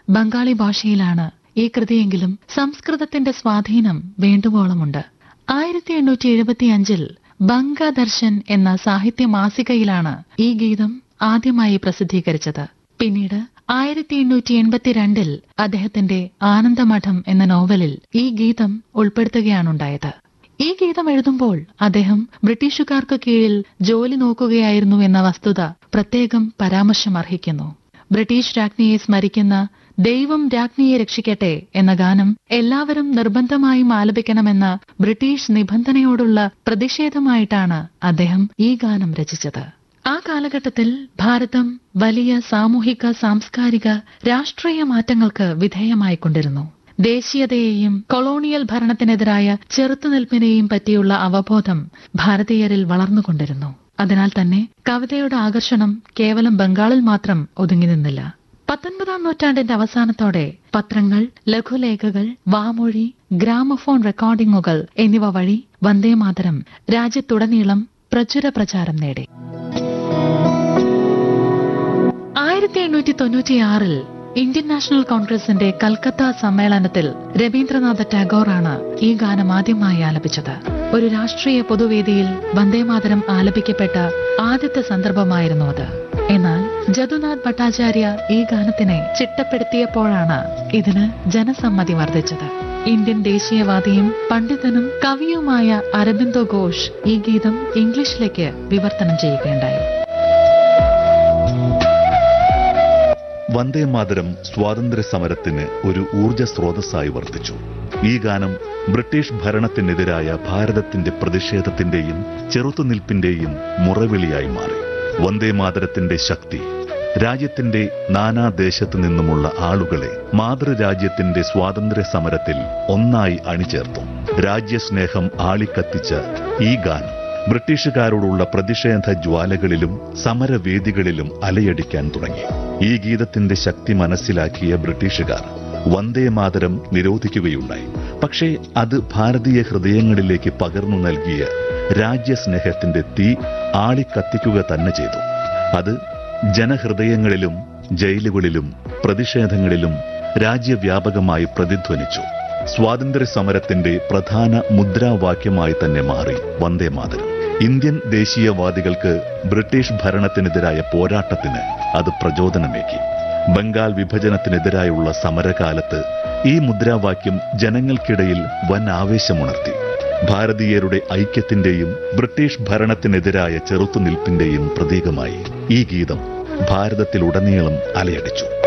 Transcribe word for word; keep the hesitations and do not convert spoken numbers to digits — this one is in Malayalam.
ബംഗാളി ഭാഷയിലാണ് ഈ കൃതിയെങ്കിലും സംസ്കൃതത്തിന്റെ സ്വാധീനം വേണ്ടുവോളമുണ്ട്. ആയിരത്തി എണ്ണൂറ്റി എഴുപത്തിയഞ്ചിൽ ബംഗദർശൻ എന്ന സാഹിത്യ മാസികയിലാണ് ഈ ഗീതം ആദ്യമായി പ്രസിദ്ധീകരിച്ചത്. പിന്നീട് ആയിരത്തി എണ്ണൂറ്റി എൺപത്തിരണ്ടിൽ അദ്ദേഹത്തിന്റെ ആനന്ദമഠം എന്ന നോവലിൽ ഈ ഗീതം ഉൾപ്പെടുത്തുകയാണുണ്ടായത്. ഈ ഗീതം എഴുതുമ്പോൾ അദ്ദേഹം ബ്രിട്ടീഷുകാർക്ക് കീഴിൽ ജോലി നോക്കുകയായിരുന്നു എന്ന വസ്തുത പ്രത്യേകം പരാമർശമർഹിക്കുന്നു. ബ്രിട്ടീഷ് രാജ്ഞിയെ സ്മരിക്കുന്ന ദൈവം രാജ്ഞിയെ രക്ഷിക്കട്ടെ എന്ന ഗാനം എല്ലാവരും നിർബന്ധമായും ആലപിക്കണമെന്ന ബ്രിട്ടീഷ് നിബന്ധനയോടുള്ള പ്രതിഷേധമായിട്ടാണ് അദ്ദേഹം ഈ ഗാനം രചിച്ചത്. ആ കാലഘട്ടത്തിൽ ഭാരതം വലിയ സാമൂഹിക, സാംസ്കാരിക, രാഷ്ട്രീയ മാറ്റങ്ങൾക്ക് വിധേയമായിക്കൊണ്ടിരുന്നു. ദേശീയതയെയും കൊളോണിയൽ ഭരണത്തിനെതിരായ ചെറുത്തുനിൽപ്പിനെയും പറ്റിയുള്ള അവബോധം ഭാരതീയരിൽ വളർന്നുകൊണ്ടിരുന്നു. അതിനാൽ തന്നെ കവിതയുടെ ആകർഷണം കേവലം ബംഗാളിൽ മാത്രം ഒതുങ്ങി നിന്നില്ല. പത്തൊൻപതാം നൂറ്റാണ്ടിന്റെ അവസാനത്തോടെ പത്രങ്ങൾ, ലഘുലേഖകൾ, വാമൊഴി, ഗ്രാമഫോൺ റെക്കോർഡിംഗുകൾ എന്നിവ വഴി വന്ദേമാതരം രാജ്യത്തുടനീളം പ്രചുര പ്രചാരം നേടി. ആയിരത്തി എണ്ണൂറ്റി തൊണ്ണൂറ്റിയാറിൽ ഇന്ത്യൻ നാഷണൽ കോൺഗ്രസിന്റെ കൽക്കത്ത സമ്മേളനത്തിൽ രവീന്ദ്രനാഥ ടാഗോറാണ് ഈ ഗാനം ആദ്യമായി ആലപിച്ചത്. ഒരു രാഷ്ട്രീയ പൊതുവേദിയിൽ വന്ദേമാതരം ആലപിക്കപ്പെട്ട ആദ്യത്തെ സന്ദർഭമായിരുന്നു അത്. എന്നാൽ ജദുനാഥ് ഭട്ടാചാര്യ ഈ ഗാനത്തിനെ ചിട്ടപ്പെടുത്തിയപ്പോഴാണ് ഇതിന് ജനസമ്മതി വർദ്ധിച്ചത്. ഇന്ത്യൻ ദേശീയവാദിയും പണ്ഡിതനും കവിയുമായ അരബിന്ദോ ഘോഷ് ഈ ഗീതം ഇംഗ്ലീഷിലേക്ക് വിവർത്തനം ചെയ്യുകയുണ്ടായി. വന്ദേമാതരം സ്വാതന്ത്ര്യ സമരത്തിന് ഒരു ഊർജ്ജ സ്രോതസ്സായി വർദ്ധിച്ചു. ഈ ഗാനം ബ്രിട്ടീഷ് ഭരണത്തിനെതിരായ ഭാരതത്തിന്റെ പ്രതിഷേധത്തിന്റെയും ചെറുത്തുനിൽപ്പിന്റെയും മുറവിളിയായി മാറി. വന്ദേമാതരത്തിന്റെ ശക്തി രാജ്യത്തിന്റെ നാനാദേശത്തു നിന്നുമുള്ള ആളുകളെ മാതൃരാജ്യത്തിന്റെ സ്വാതന്ത്ര്യ സമരത്തിൽ ഒന്നായി അണിചേർത്തു. രാജ്യസ്നേഹം ആളിക്കത്തിച്ച ഈ ഗാനം ബ്രിട്ടീഷുകാരോടുള്ള പ്രതിഷേധ ജ്വാലകളിലും സമരവേദികളിലും അലയടിക്കാൻ തുടങ്ങി. ഈ ഗീതത്തിന്റെ ശക്തി മനസ്സിലാക്കിയ ബ്രിട്ടീഷുകാർ വന്ദേമാതരം നിരോധിക്കുകയുണ്ടായി. പക്ഷേ അത് ഭാരതീയ ഹൃദയങ്ങളിലേക്ക് പകർന്നു നൽകിയ രാജ്യസ്നേഹത്തിന്റെ തീ ആളിക്കത്തിക്കുക തന്നെ ചെയ്തു. അത് ജനഹൃദയങ്ങളിലും ജയിലുകളിലും പ്രതിഷേധങ്ങളിലും രാജ്യവ്യാപകമായി പ്രതിധ്വനിച്ചു. സ്വാതന്ത്ര്യ സമരത്തിന്റെ പ്രധാന മുദ്രാവാക്യമായി തന്നെ മാറി വന്ദേമാതരം. ഇന്ത്യൻ ദേശീയവാദികൾക്ക് ബ്രിട്ടീഷ് ഭരണത്തിനെതിരായ പോരാട്ടത്തിന് അത് പ്രചോദനമേകി. ബംഗാൾ വിഭജനത്തിനെതിരായുള്ള സമരകാലത്ത് ഈ മുദ്രാവാക്യം ജനങ്ങൾക്കിടയിൽ വൻ ആവേശമുണർത്തി. ഭാരതീയരുടെ ഐക്യത്തിന്റെയും ബ്രിട്ടീഷ് ഭരണത്തിനെതിരായ ചെറുത്തുനിൽപ്പിന്റെയും പ്രതീകമായി ഈ ഗീതം ഭാരതത്തിലുടനീളം അലയടിച്ചു.